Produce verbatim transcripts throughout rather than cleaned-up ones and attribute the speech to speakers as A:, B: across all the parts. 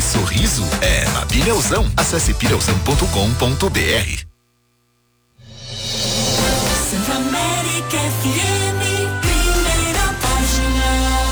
A: Em Sorriso, é na Pneuzão. Acesse pneuzão ponto com ponto br.
B: Centro-América F M, primeira página.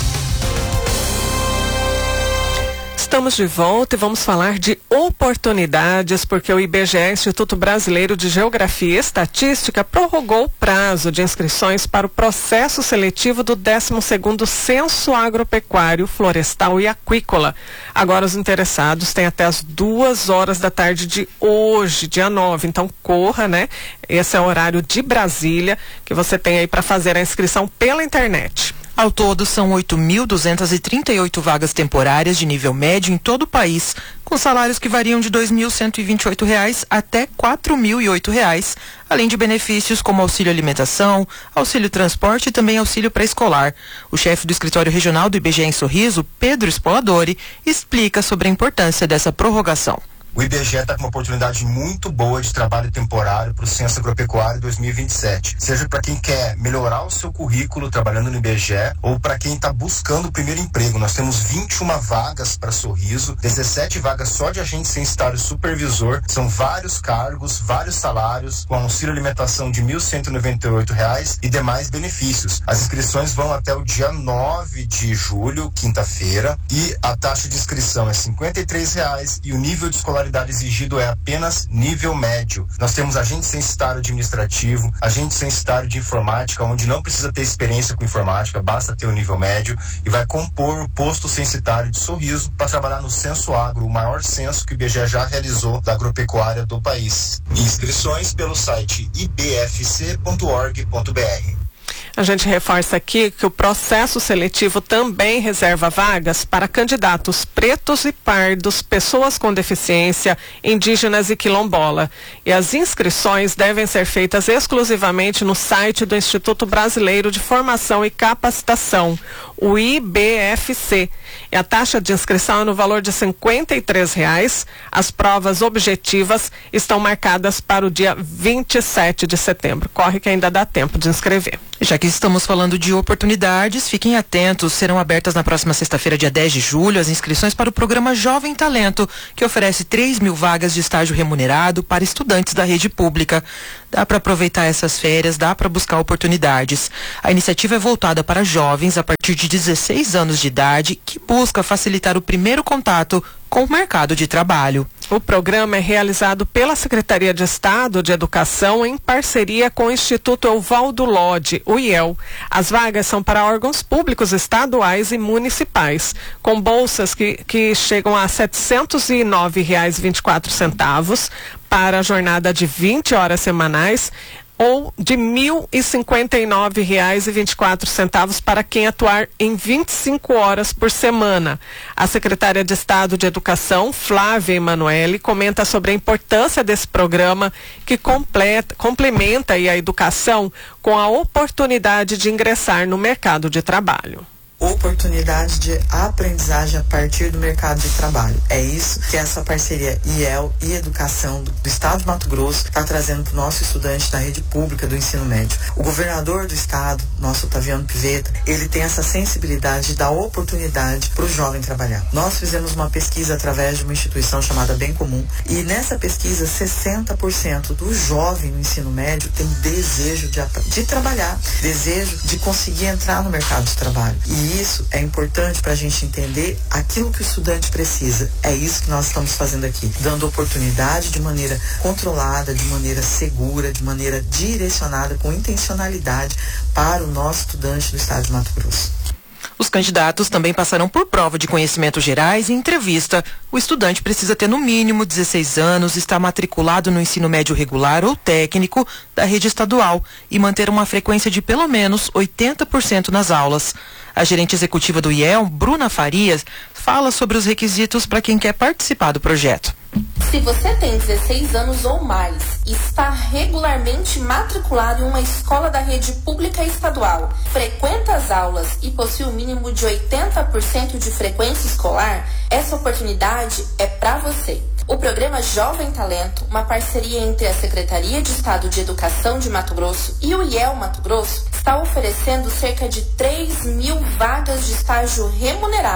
C: Estamos de volta e vamos falar de oportunidades, porque o I B G E, Instituto Brasileiro de Geografia e Estatística, prorrogou o prazo de inscrições para o processo seletivo do décimo segundo Censo Agropecuário, Florestal e Aquícola. Agora os interessados têm até as duas horas da tarde de hoje, dia nove. Então corra, né? Esse é o horário de Brasília que você tem aí para fazer a inscrição pela internet.
D: Ao todo, são oito mil duzentas e trinta e oito vagas temporárias de nível médio em todo o país, com salários que variam de dois mil cento e vinte e oito reais até quatro mil e oito reais, além de benefícios como auxílio alimentação, auxílio transporte e também auxílio pré-escolar. O chefe do escritório regional do I B G E em Sorriso, Pedro Spoladori, explica sobre a importância dessa prorrogação.
E: O I B G E está com uma oportunidade muito boa de trabalho temporário para o Censo Agropecuário dois mil e vinte e sete. Seja para quem quer melhorar o seu currículo trabalhando no I B G E ou para quem está buscando o primeiro emprego. Nós temos vinte e uma vagas para Sorriso, dezessete vagas só de agente censitário supervisor. São vários cargos, vários salários, com auxílio alimentação de mil cento e noventa e oito reais e demais benefícios. As inscrições vão até o dia nove de julho, quinta-feira, e a taxa de inscrição é cinquenta e três reais e o nível de escolaridade exigido é apenas nível médio. Nós temos agente censitário administrativo, agente censitário de informática, onde não precisa ter experiência com informática, basta ter o nível médio, e vai compor o posto censitário de Sorriso para trabalhar no Censo Agro, o maior censo que o I B G E já realizou da agropecuária do país. Inscrições pelo site i b f c ponto org ponto b r.
C: A gente reforça aqui que o processo seletivo também reserva vagas para candidatos pretos e pardos, pessoas com deficiência, indígenas e quilombola. E as inscrições devem ser feitas exclusivamente no site do Instituto Brasileiro de Formação e Capacitação, o I B F C. E a taxa de inscrição é no valor de cinquenta e três reais. As provas objetivas estão marcadas para o dia vinte e sete de setembro. Corre que ainda dá tempo de inscrever.
D: Já que estamos falando de oportunidades, fiquem atentos, serão abertas na próxima sexta-feira, dia dez de julho, as inscrições para o programa Jovem Talento, que oferece três mil vagas de estágio remunerado para estudantes da rede pública. Dá para aproveitar essas férias, dá para buscar oportunidades. A iniciativa é voltada para jovens a partir de dezesseis anos de idade, que busca facilitar o primeiro contato com o mercado de trabalho.
C: O programa é realizado pela Secretaria de Estado de Educação em parceria com o Instituto Evaldo Lodge, o I E L. As vagas são para órgãos públicos estaduais e municipais, com bolsas que, que chegam a setecentos e nove reais e vinte e quatro centavos para a jornada de vinte horas semanais, ou de mil e cinquenta e nove reais e vinte e quatro centavos para quem atuar em vinte e cinco horas por semana. A secretária de Estado de Educação, Flávia Emanuele, comenta sobre a importância desse programa que completa, complementa aí a educação com a oportunidade de ingressar no mercado de trabalho.
F: Oportunidade de aprendizagem a partir do mercado de trabalho. É isso que essa parceria I E L e Educação do, do Estado de Mato Grosso está trazendo para o nosso estudante da rede pública do ensino médio. O governador do estado, nosso Otaviano Pivetta, ele tem essa sensibilidade de dar oportunidade para o jovem trabalhar. Nós fizemos uma pesquisa através de uma instituição chamada Bem Comum, e nessa pesquisa sessenta por cento do jovem no ensino médio tem desejo de, de trabalhar, desejo de conseguir entrar no mercado de trabalho. E E isso é importante para a gente entender aquilo que o estudante precisa. É isso que nós estamos fazendo aqui, dando oportunidade de maneira controlada, de maneira segura, de maneira direcionada, com intencionalidade para o nosso estudante do estado de Mato Grosso.
D: Os candidatos também passarão por prova de conhecimentos gerais e entrevista. O estudante precisa ter no mínimo dezesseis anos, estar matriculado no ensino médio regular ou técnico da rede estadual e manter uma frequência de pelo menos oitenta por cento nas aulas. A gerente executiva do I E L, Bruna Farias, fala sobre os requisitos para quem quer participar do projeto.
G: Se você tem dezesseis anos ou mais e está regularmente matriculado em uma escola da rede pública estadual, frequenta as aulas e possui o um mínimo de oitenta por cento de frequência escolar, essa oportunidade é para você. O programa Jovem Talento, uma parceria entre a Secretaria de Estado de Educação de Mato Grosso e o I E L Mato Grosso, está oferecendo cerca de três mil vagas de estágio remunerado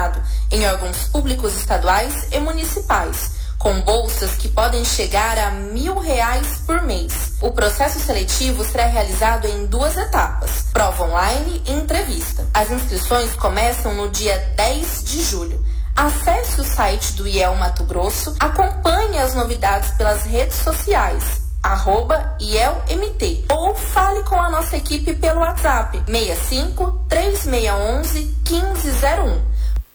G: em órgãos públicos estaduais e municipais, com bolsas que podem chegar a mil reais por mês. O processo seletivo será realizado em duas etapas, prova online e entrevista. As inscrições começam no dia dez de julho. Acesse o site do I E L Mato Grosso, acompanhe as novidades pelas redes sociais, arroba I E L M T, ou fale com a nossa equipe pelo WhatsApp seis cinco, três seis um um, um cinco zero um.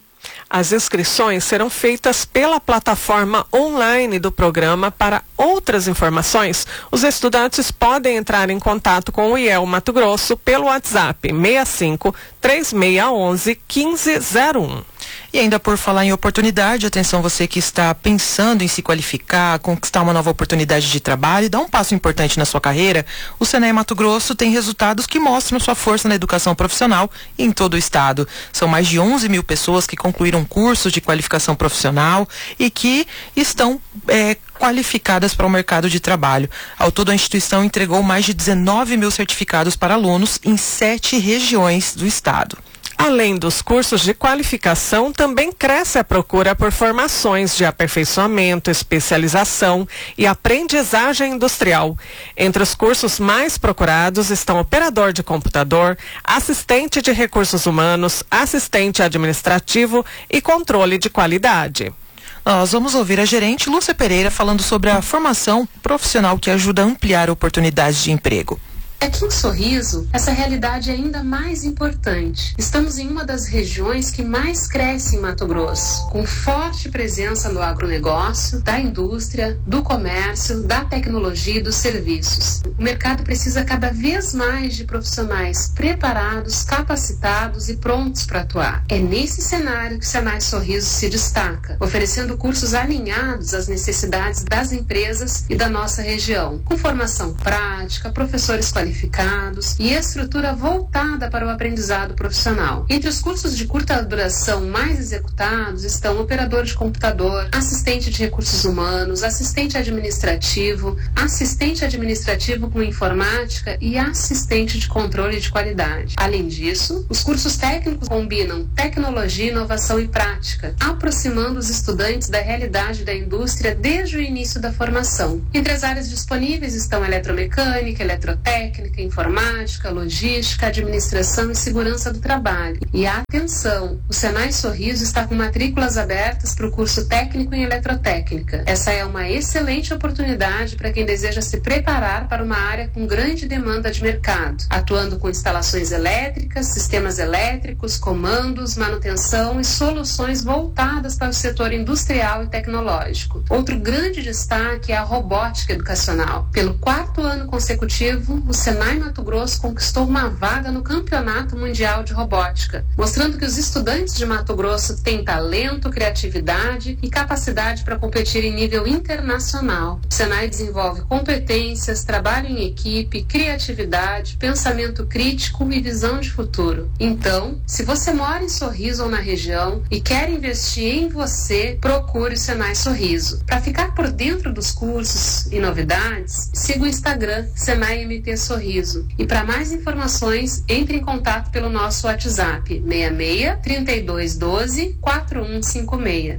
C: As inscrições serão feitas pela plataforma online do programa. Para outras informações, os estudantes podem entrar em contato com o I E L Mato Grosso pelo WhatsApp seis cinco, três seis um um, um cinco zero um.
D: E ainda por falar em oportunidade, atenção você que está pensando em se qualificar, conquistar uma nova oportunidade de trabalho e dar um passo importante na sua carreira, o Senai Mato Grosso tem resultados que mostram sua força na educação profissional em todo o estado. São mais de onze mil pessoas que concluíram cursos de qualificação profissional e que estão é, qualificadas para o mercado de trabalho. Ao todo, a instituição entregou mais de dezenove mil certificados para alunos em sete regiões do estado.
C: Além dos cursos de qualificação, também cresce a procura por formações de aperfeiçoamento, especialização e aprendizagem industrial. Entre os cursos mais procurados estão operador de computador, assistente de recursos humanos, assistente administrativo e controle de qualidade.
D: Nós vamos ouvir a gerente Lúcia Pereira falando sobre a formação profissional que ajuda a ampliar oportunidades de emprego.
H: Aqui em Sorriso, essa realidade é ainda mais importante. Estamos em uma das regiões que mais cresce em Mato Grosso, com forte presença no agronegócio, da indústria, do comércio, da tecnologia e dos serviços. O mercado precisa cada vez mais de profissionais preparados, capacitados e prontos para atuar. É nesse cenário que o Senai Sorriso se destaca, oferecendo cursos alinhados às necessidades das empresas e da nossa região, com formação prática, professores qualificados, qualificados e estrutura voltada para o aprendizado profissional. Entre os cursos de curta duração mais executados estão operador de computador, assistente de recursos humanos, assistente administrativo, assistente administrativo com informática e assistente de controle de qualidade. Além disso, os cursos técnicos combinam tecnologia, inovação e prática, aproximando os estudantes da realidade da indústria desde o início da formação. Entre as áreas disponíveis estão eletromecânica, eletrotécnica, informática, logística, administração e segurança do trabalho. E atenção, o Senai Sorriso está com matrículas abertas para o curso técnico em eletrotécnica. Essa é uma excelente oportunidade para quem deseja se preparar para uma área com grande demanda de mercado, atuando com instalações elétricas, sistemas elétricos, comandos, manutenção e soluções voltadas para o setor industrial e tecnológico. Outro grande destaque é a robótica educacional. Pelo quarto ano consecutivo, o Senai Mato Grosso conquistou uma vaga no Campeonato Mundial de Robótica, mostrando que os estudantes de Mato Grosso têm talento, criatividade e capacidade para competir em nível internacional. O Senai desenvolve competências, trabalho em equipe, criatividade, pensamento crítico e visão de futuro. Então, se você mora em Sorriso ou na região e quer investir em você, procure o Senai Sorriso. Para ficar por dentro dos cursos e novidades, siga o Instagram Senai M T Sorriso. E para mais informações, entre em contato pelo nosso WhatsApp seis seis, trinta e dois, doze, quatro um cinco seis.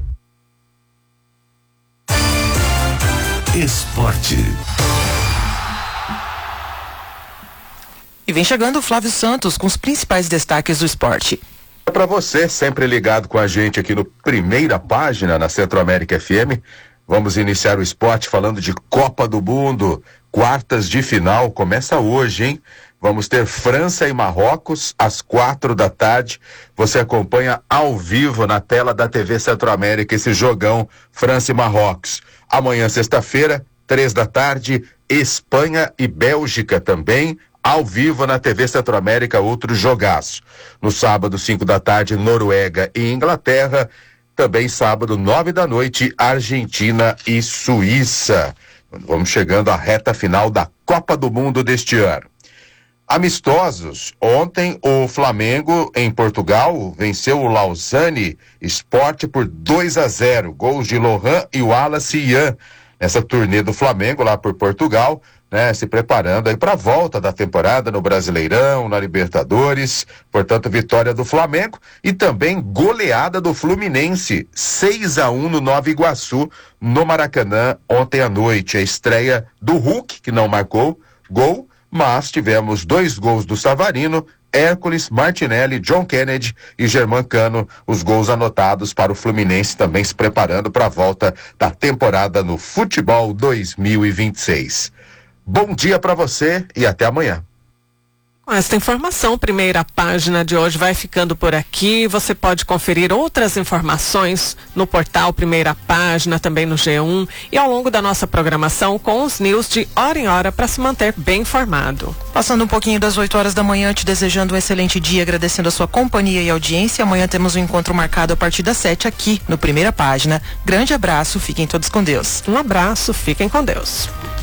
A: Esporte.
D: E vem chegando o Flávio Santos com os principais destaques do esporte.
I: Para você, sempre ligado com a gente aqui no Primeira Página, na Centro-América F M, vamos iniciar o esporte falando de Copa do Mundo. Quartas de final, começa hoje, hein? Vamos ter França e Marrocos às quatro da tarde. Você acompanha ao vivo na tela da T V Centro-América esse jogão França e Marrocos. Amanhã, sexta-feira, três da tarde, Espanha e Bélgica também, ao vivo na T V Centro-América, outro jogaço. No sábado, cinco da tarde, Noruega e Inglaterra. Também sábado, nove da noite, Argentina e Suíça. Vamos chegando à reta final da Copa do Mundo deste ano. Amistosos, ontem o Flamengo em Portugal venceu o Lausanne Sport por dois a zero, gols de Lohan e Wallace Ian. Nessa turnê do Flamengo lá por Portugal, né, se preparando aí para a volta da temporada no Brasileirão, na Libertadores. Portanto, vitória do Flamengo e também goleada do Fluminense, seis a um no Nova Iguaçu, no Maracanã, ontem à noite. A estreia do Hulk, que não marcou gol, mas tivemos dois gols do Savarino, Hércules, Martinelli, John Kennedy e Germancano, os gols anotados para o Fluminense, também se preparando para a volta da temporada no Futebol dois mil e vinte e seis. Bom dia para você e até amanhã.
C: Com esta informação, primeira página de hoje vai ficando por aqui. Você pode conferir outras informações no portal Primeira Página, também no G um e ao longo da nossa programação com os news de hora em hora para se manter bem informado.
D: Passando um pouquinho das oito horas da manhã, te desejando um excelente dia, agradecendo a sua companhia e audiência. Amanhã temos um encontro marcado a partir das sete aqui no Primeira Página. Grande abraço, fiquem todos com Deus.
C: Um abraço, fiquem com Deus.